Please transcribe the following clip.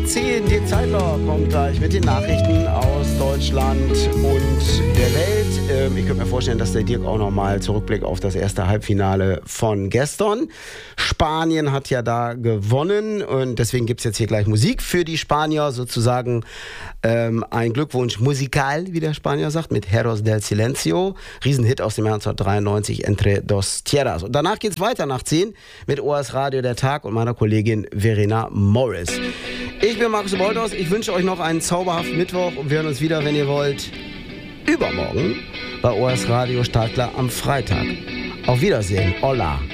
10, Dirk Zeitler kommt gleich mit den Nachrichten aus Deutschland und der Welt. Ich könnte mir vorstellen, dass der Dirk auch nochmal zurückblickt auf das erste Halbfinale von gestern. Spanien hat ja da gewonnen und deswegen gibt es jetzt hier gleich Musik für die Spanier, sozusagen ein Glückwunsch musikal, wie der Spanier sagt, mit Heros del Silencio. Riesenhit aus dem Jahr 1993, Entre dos Tierras. Und danach geht es weiter nach 10 mit ORS Radio der Tag und meiner Kollegin Verena Morris. Ich bin Markus Bolthaus, ich wünsche euch noch einen zauberhaften Mittwoch und wir hören uns wieder, wenn ihr wollt, übermorgen bei ORS Radio Startklar am Freitag. Auf Wiedersehen, hola.